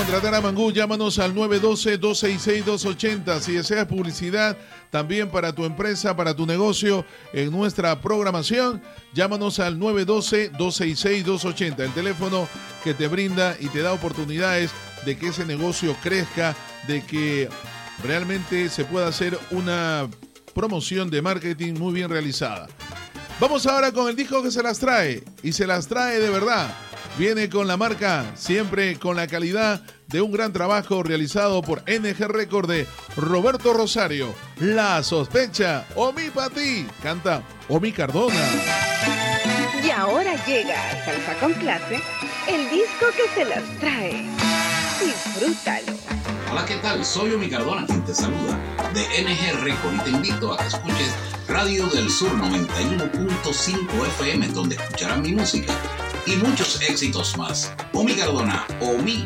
Contratar a Mangú, llámanos al 912-266-280. Si deseas publicidad también para tu empresa, para tu negocio, en nuestra programación, llámanos al 912-266-280. El teléfono que te brinda y te da oportunidades de que ese negocio crezca, de que realmente se pueda hacer una promoción de marketing muy bien realizada. Vamos ahora con el disco que se las trae, y se las trae de verdad. Viene con la marca, siempre con la calidad de un gran trabajo realizado por NG Record de Roberto Rosario. La sospecha, Omi pa' ti, canta Omi Cardona. Y ahora llega a Salsa con Clase, el disco que se las trae. Disfrútalo. Hola, ¿qué tal? Soy Omi Cardona, quien te saluda de NG Record, y te invito a que escuches Radio del Sur 91.5 FM, donde escucharás mi música y muchos éxitos más. Omi Cardona, Omi